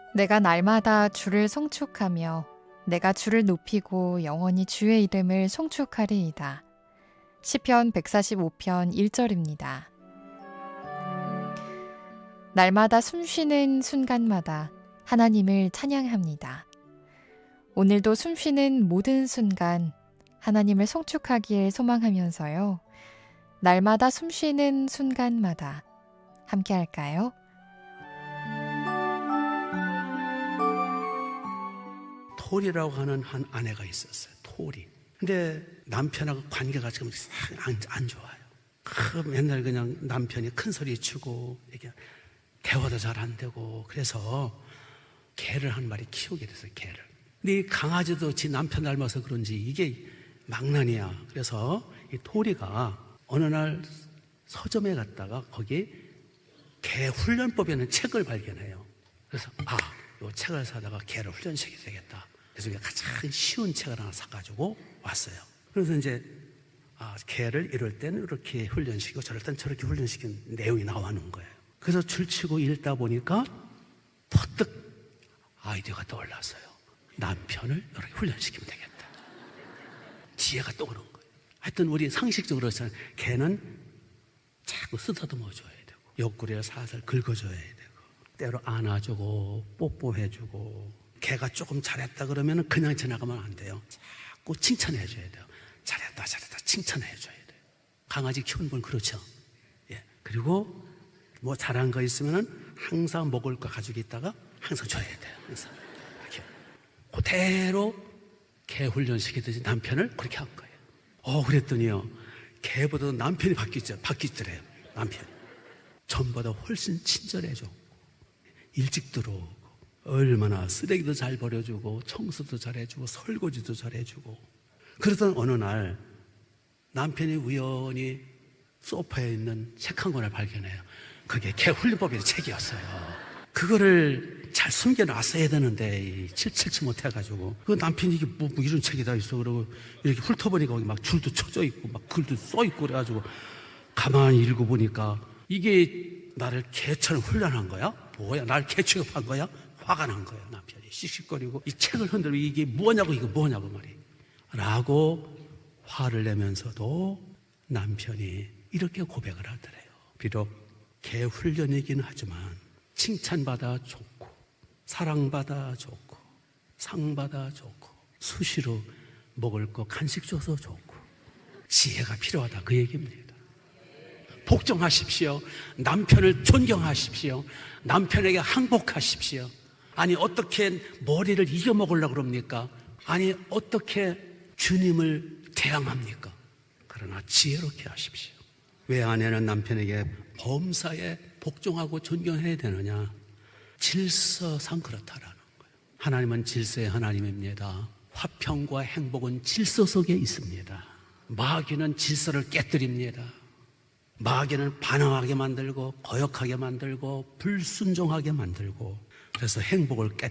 내가 날마다 주를 송축하며 내가 주를 높이고 영원히 주의 이름을 송축하리이다. 시편 145편 1절입니다. 날마다 숨쉬는 순간마다 하나님을 찬양합니다. 오늘도 숨쉬는 모든 순간 하나님을 송축하길 소망하면서요. 날마다 숨쉬는 순간마다 함께 할까요? 톨이라고 하는 한 아내가 있었어요. 톨이. 근데 남편하고 관계가 지금 안 좋아요. 맨날 그냥 남편이 큰 소리 치고 이게 대화도 잘 안 되고 그래서 개를 한 마리 키우게 됐어요. 개를. 근데 이 강아지도 지 남편 닮아서 그런지 이게 망나니야. 그래서 이 톨이가 어느 날 서점에 갔다가 거기 개 훈련법이라는 책을 발견해요. 그래서 이 책을 사다가 개를 훈련시켜야 되겠다. 그래서 가장 쉬운 책을 하나 사가지고 왔어요. 그래서 이제 개를 이럴 때는 이렇게 훈련시키고 저럴 때는 저렇게 훈련시키는 내용이 나오는 거예요. 그래서 줄치고 읽다 보니까 퍼뜩 아이디어가 떠올랐어요. 남편을 이렇게 훈련시키면 되겠다. 지혜가 떠오른 거예요. 하여튼 우리 상식적으로 개는 자꾸 쓰다듬어 줘야 되고 옆구리를 살살 긁어줘야 되고 때로 안아주고 뽀뽀해주고 개가 조금 잘했다 그러면 그냥 지나가면 안 돼요. 자꾸 칭찬해줘야 돼요. 잘했다 칭찬해줘야 돼요. 강아지 키우는 건 그렇죠. 예. 그리고 뭐 잘한 거 있으면은 항상 먹을 거 가지고 있다가 항상 줘야 돼요. 항상 이렇게 그대로 개 훈련시키듯이 남편을 그렇게 한 거예요. 그랬더니요 개보다 남편이 바뀌더래요. 남편이 전보다 훨씬 친절해져. 일찍 들어오고 얼마나 쓰레기도 잘 버려주고 청소도 잘해주고 설거지도 잘해주고. 그러던 어느 날 남편이 우연히 소파에 있는 책 한 권을 발견해요. 그게 개 훈련법의 책이었어요. 그거를 잘 숨겨놨어야 되는데 칠칠치 못해가지고 그 남편이 이게 뭐 이런 책이 다 있어. 그러고 이렇게 훑어보니까 거기 막 줄도 쳐져 있고 막 글도 써있고 그래가지고 가만히 읽어보니까 이게 나를 개처럼 훈련한 거야? 뭐야? 날 개 취급한 거야? 화가 난 거예요. 남편이 씩씩거리고 이 책을 흔들고 이게 뭐냐고 말이에요. 라고 화를 내면서도 남편이 이렇게 고백을 하더래요. 비록 개 훈련이긴 하지만 칭찬받아 좋고 사랑받아 좋고 상받아 좋고 수시로 먹을 거 간식 줘서 좋고 지혜가 필요하다 그 얘기입니다. 복종하십시오. 남편을 존경하십시오. 남편에게 항복하십시오. 아니 어떻게 머리를 이겨먹으려고 그럽니까? 아니 어떻게 주님을 대항합니까? 그러나 지혜롭게 하십시오. 왜 아내는 남편에게 범사에 복종하고 존경해야 되느냐? 질서상 그렇다라는 거예요. 하나님은 질서의 하나님입니다. 화평과 행복은 질서 속에 있습니다. 마귀는 질서를 깨뜨립니다. 마귀는 반항하게 만들고 거역하게 만들고 불순종하게 만들고 그래서 행복을